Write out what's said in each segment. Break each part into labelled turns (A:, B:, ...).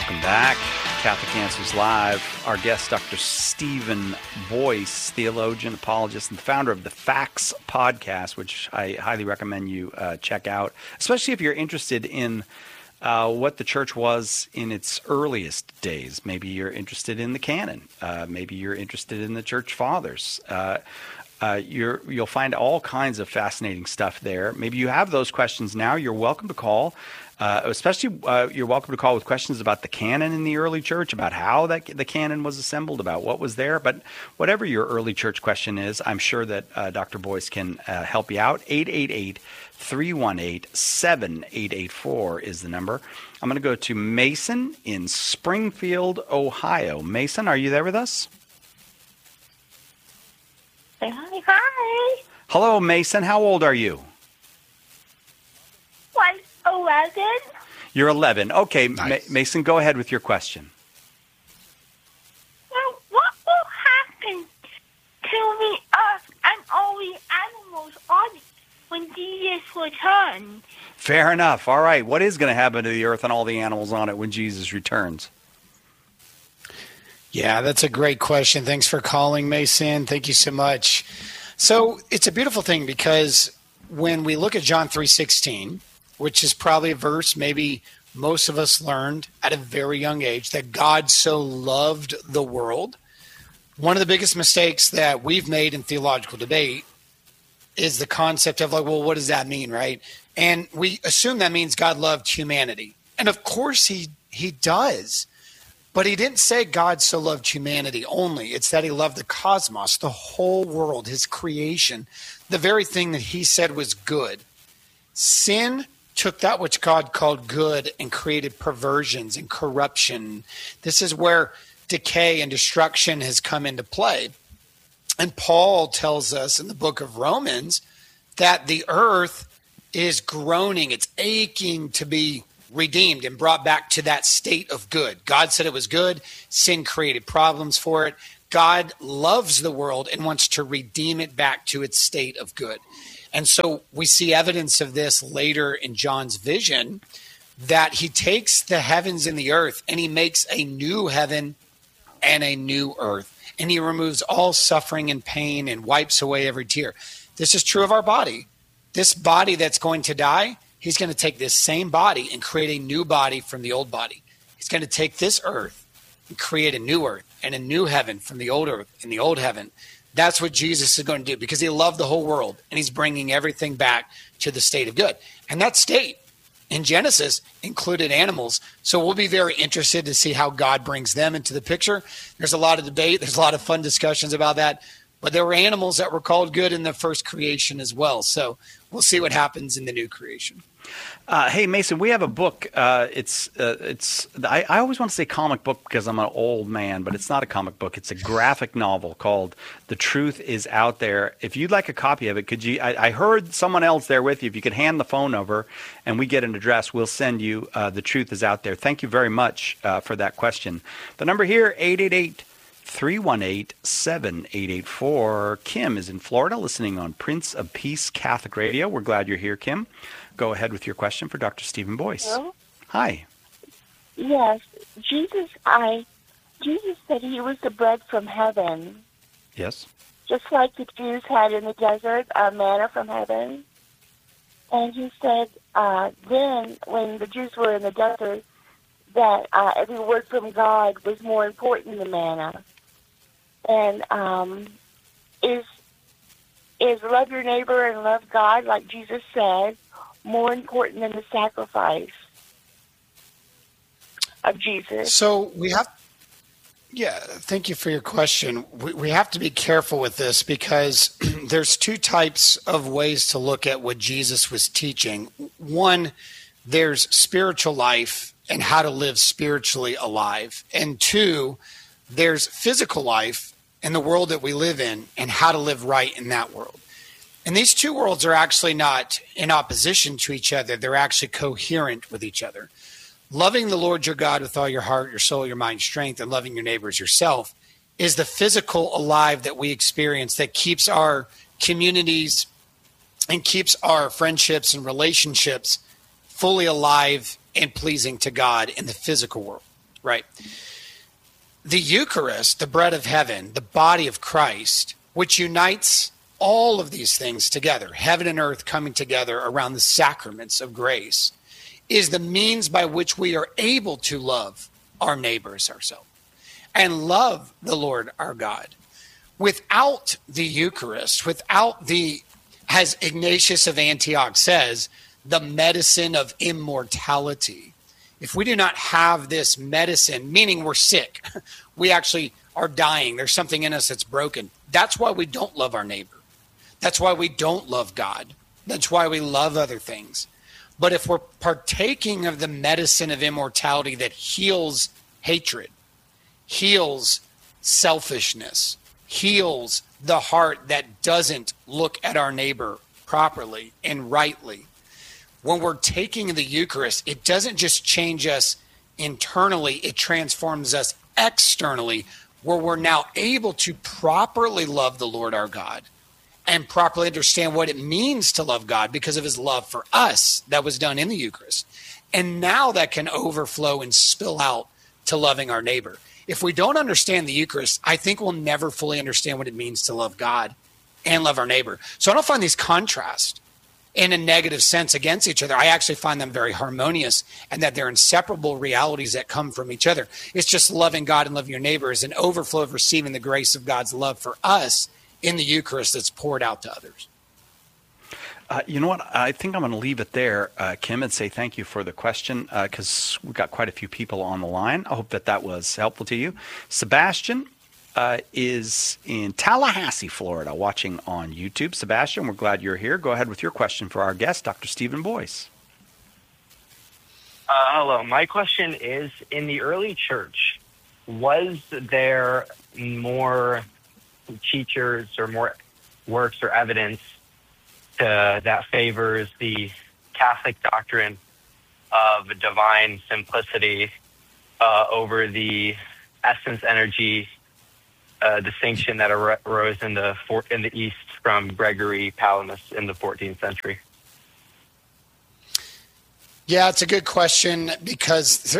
A: Welcome back. Catholic Answers Live. Our guest, Dr. Stephen Boyce, theologian, apologist, and the founder of the Facts podcast, which I highly recommend you check out, especially if you're interested in what the church was in its earliest days. Maybe you're interested in the canon. Maybe you're interested in the church fathers. You'll find all kinds of fascinating stuff there. Maybe you have those questions now. You're welcome to call. Especially, you're welcome to call with questions about the canon in the early church, about how the canon was assembled, about what was there. But whatever your early church question is, I'm sure that Dr. Boyce can help you out. 888-318-7884 is the number. I'm going to go to Mason in Springfield, Ohio. Mason, are you there with us?
B: Hi.
A: Hello, Mason. How old are you?
B: 11.
A: You're 11. Okay,
C: Nice.
A: Mason, go ahead with your question.
B: Well, what will happen to the earth and all the animals on it when Jesus returns?
A: Fair enough. All right. What is going to happen to the earth and all the animals on it when Jesus returns?
C: Yeah, that's a great question. Thanks for calling, Mason. Thank you so much. So it's a beautiful thing because when we look at John 3:16, which is probably a verse maybe most of us learned at a very young age, that God so loved the world. One of the biggest mistakes that we've made in theological debate is the concept of like, well, what does that mean, right? And we assume that means God loved humanity. And of course he does. But he didn't say God so loved humanity only. It's that he loved the cosmos, the whole world, his creation, the very thing that he said was good. Sin took that which God called good and created perversions and corruption. This is where decay and destruction has come into play. And Paul tells us in the book of Romans that the earth is groaning. It's aching to be redeemed and brought back to that state of good. God said it was good. Sin created problems for it. God loves the world and wants to redeem it back to its state of good. And so we see evidence of this later in John's vision, that he takes the heavens and the earth and he makes a new heaven and a new earth. And he removes all suffering and pain and wipes away every tear. This is true of our body. This body that's going to die, he's going to take this same body and create a new body from the old body. He's going to take this earth and create a new earth and a new heaven from the old earth and the old heaven. That's what Jesus is going to do because he loved the whole world and he's bringing everything back to the state of good. And that state in Genesis included animals. So we'll be very interested to see how God brings them into the picture. There's a lot of debate. There's a lot of fun discussions about that. But there were animals that were called good in the first creation as well. So we'll see what happens in the new creation.
A: Hey, Mason, we have a book. I always want to say comic book because I'm an old man, but it's not a comic book. It's a graphic novel called The Truth Is Out There. If you'd like a copy of it, could you? I heard someone else there with you. If you could hand the phone over and we get an address, we'll send you The Truth Is Out There. Thank you very much for that question. The number here, 888-318-7884. Kim is in Florida listening on Prince of Peace Catholic Radio. We're glad you're here, Kim. Go ahead with your question for Dr. Stephen Boyce.
B: Hello?
A: Hi.
B: Yes, Jesus said he was the bread from heaven,
A: Yes.
B: just like the Jews had in the desert, manna from heaven. And he said then, when the Jews were in the desert, that every word from God was more important than manna. And is love your neighbor and love God, like Jesus said, more important than the sacrifice of Jesus?
C: So thank you for your question. We have to be careful with this because there's two types of ways to look at what Jesus was teaching. One, there's spiritual life and how to live spiritually alive. And two, there's physical life in the world that we live in and how to live right in that world. And these two worlds are actually not in opposition to each other. They're actually coherent with each other. Loving the Lord your God with all your heart, your soul, your mind, strength, and loving your neighbor as yourself is the physical alive that we experience that keeps our communities and keeps our friendships and relationships fully alive and pleasing to God in the physical world. right? The Eucharist, the bread of heaven, the body of Christ, which unites all of these things together, heaven and earth coming together around the sacraments of grace, is the means by which we are able to love our neighbors ourselves and love the Lord our God. Without the Eucharist, without the, as Ignatius of Antioch says, the medicine of immortality, if we do not have this medicine, meaning we're sick, we actually are dying, there's something in us that's broken. That's why we don't love our neighbor. That's why we don't love God. That's why we love other things. But if we're partaking of the medicine of immortality that heals hatred, heals selfishness, heals the heart that doesn't look at our neighbor properly and rightly, when we're taking the Eucharist, it doesn't just change us internally, it transforms us externally, where we're now able to properly love the Lord our God and properly understand what it means to love God because of his love for us that was done in the Eucharist. And now that can overflow and spill out to loving our neighbor. If we don't understand the Eucharist, I think we'll never fully understand what it means to love God and love our neighbor. So I don't find these contrasts in a negative sense against each other. I actually find them very harmonious and that they're inseparable realities that come from each other. It's just loving God and loving your neighbor is an overflow of receiving the grace of God's love for us in the Eucharist that's poured out to others.
A: You know what? I think I'm going to leave it there, Kim, and say thank you for the question because we've got quite a few people on the line. I hope that was helpful to you. Sebastian is in Tallahassee, Florida, watching on YouTube. Sebastian, we're glad you're here. Go ahead with your question for our guest, Dr. Stephen Boyce.
D: Hello. My question is, in the early church, was there more teachers or more works or evidence that favors the Catholic doctrine of divine simplicity over the essence energy distinction that arose in the East from Gregory Palamas in the 14th century?
C: Yeah, it's a good question because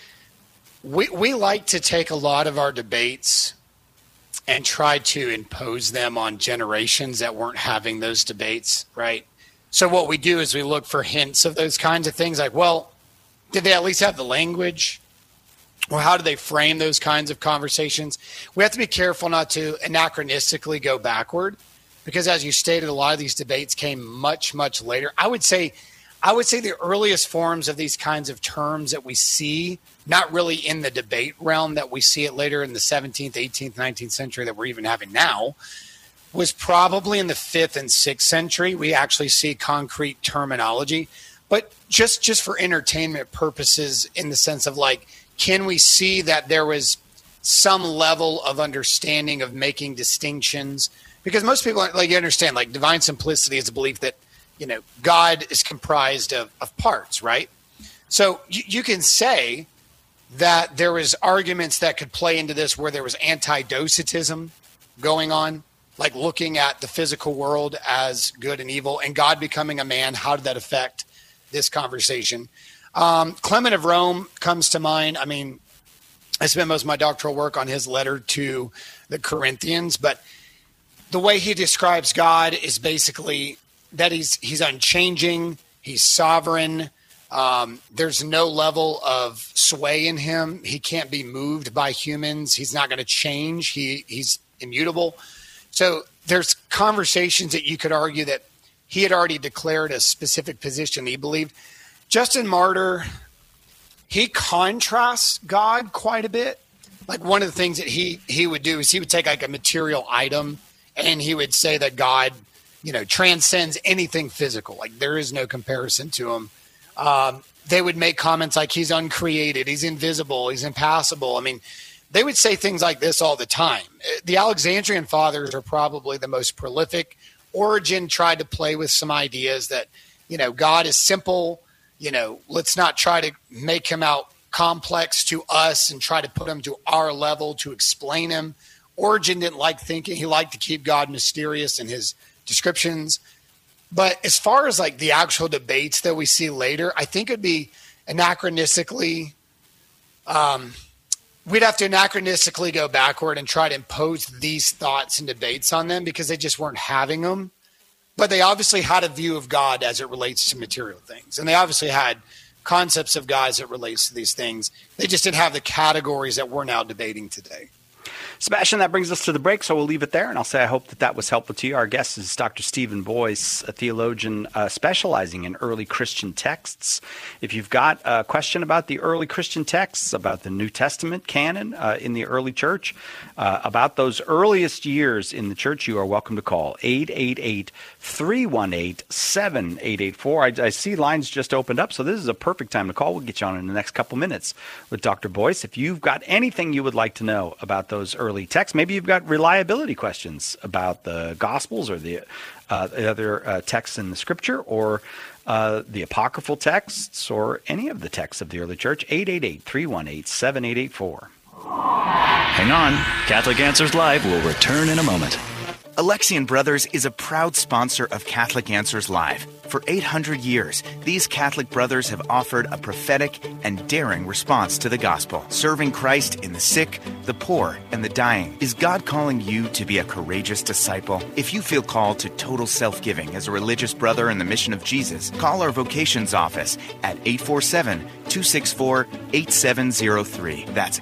C: we like to take a lot of our debates and try to impose them on generations that weren't having those debates, right? So what we do is we look for hints of those kinds of things like, well, did they at least have the language? Or how do they frame those kinds of conversations? We have to be careful not to anachronistically go backward because as you stated, a lot of these debates came much, much later. I would say the earliest forms of these kinds of terms that we see, not really in the debate realm that we see it later in the 17th, 18th, 19th century that we're even having now, was probably in the 5th and 6th century. We actually see concrete terminology, but just for entertainment purposes in the sense of like, can we see that there was some level of understanding of making distinctions? Because most people, like you understand, like divine simplicity is a belief that, you know, God is comprised of parts, right? So you can say that there was arguments that could play into this where there was anti-docetism going on, like looking at the physical world as good and evil and God becoming a man. How did that affect this conversation? Clement of Rome comes to mind. I mean, I spent most of my doctoral work on his letter to the Corinthians, but the way he describes God is basically that he's unchanging, he's sovereign. There's no level of sway in him. He can't be moved by humans. He's not going to change. He's immutable. So there's conversations that you could argue that he had already declared a specific position he believed. Justin Martyr, he contrasts God quite a bit. Like one of the things that he would do is he would take like a material item and he would say that God, you know, transcends anything physical. Like there is no comparison to him. They would make comments like he's uncreated, he's invisible, he's impassible. I mean, they would say things like this all the time. The Alexandrian fathers are probably the most prolific. Origen tried to play with some ideas that, you know, God is simple. You know, let's not try to make him out complex to us and try to put him to our level to explain him. Origen didn't like thinking. He liked to keep God mysterious in his descriptions. But as far as like the actual debates that we see later, I think it'd be anachronistically we'd have to anachronistically go backward and try to impose these thoughts and debates on them because they just weren't having them. But they obviously had a view of God as it relates to material things. And they obviously had concepts of God as it relates to these things. They just didn't have the categories that we're now debating today.
A: Sebastian, that brings us to the break, so we'll leave it there. And I'll say I hope that was helpful to you. Our guest is Dr. Stephen Boyce, a theologian specializing in early Christian texts. If you've got a question about the early Christian texts, about the New Testament canon in the early church, about those earliest years in the church, you are welcome to call 888-318-7884. I see lines just opened up, so this is a perfect time to call. We'll get you on in the next couple minutes with Dr. Boyce. If you've got anything you would like to know about those early texts, maybe you've got reliability questions about the Gospels or the other texts in the Scripture, or the apocryphal texts, or any of the texts of the early church, 888-318-7884.
E: Hang on. Catholic Answers Live will return in a moment.
F: Alexian Brothers is a proud sponsor of Catholic Answers Live. For 800 years, these Catholic brothers have offered a prophetic and daring response to the gospel, serving Christ in the sick, the poor, and the dying. Is God calling you to be a courageous disciple? If you feel called to total self-giving as a religious brother in the mission of Jesus, call our vocations office at 847-264-8703. That's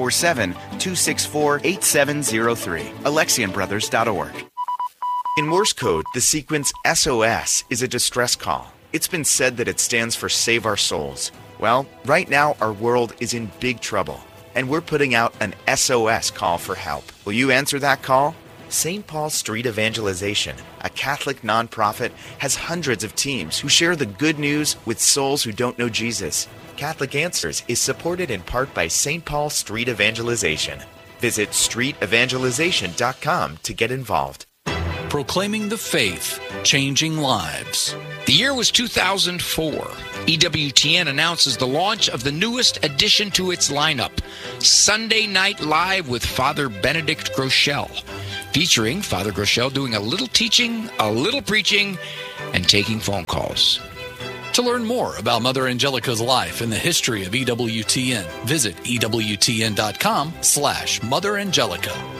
F: 847-264-8703. AlexianBrothers.org. In Morse code, the sequence SOS is a distress call. It's been said that it stands for Save Our Souls. Well, right now our world is in big trouble, and we're putting out an SOS call for help. Will you answer that call? St. Paul Street Evangelization, a Catholic nonprofit, has hundreds of teams who share the good news with souls who don't know Jesus. Catholic Answers is supported in part by St. Paul Street Evangelization. Visit streetevangelization.com to get involved.
G: Proclaiming the faith, changing lives. The year was 2004. EWTN announces the launch of the newest addition to its lineup, Sunday Night Live with Father Benedict Groeschel, featuring Father Groeschel doing a little teaching, a little preaching, and taking phone calls.
H: To learn more about Mother Angelica's life and the history of EWTN, visit EWTN.com/Mother Angelica.